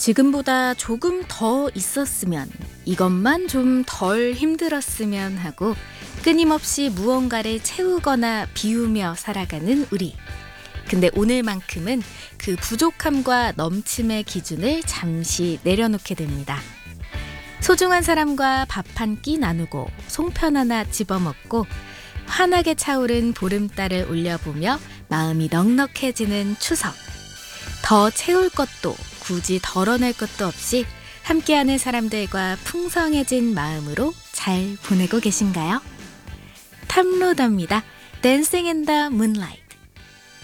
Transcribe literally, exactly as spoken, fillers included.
지금보다 조금 더 있었으면, 이것만 좀 덜 힘들었으면 하고 끊임없이 무언가를 채우거나 비우며 살아가는 우리. 근데 오늘만큼은 그 부족함과 넘침의 기준을 잠시 내려놓게 됩니다. 소중한 사람과 밥 한 끼 나누고 송편 하나 집어먹고 환하게 차오른 보름달을 올려보며 마음이 넉넉해지는 추석. 더 채울 것도 굳이 덜어낼 것도 없이 함께하는 사람들과 풍성해진 마음으로 잘 보내고 계신가요? 탐로더입니다. Dancing in the Moonlight.